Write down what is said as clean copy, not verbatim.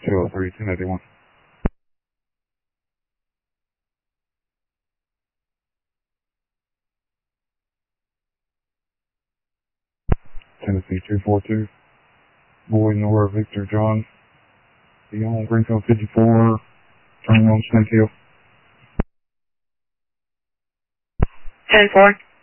203, 1081. Tennessee 242. Boy Nora Victor John. Be on Greenfield 54. Turning on Snake Hill. 10-4.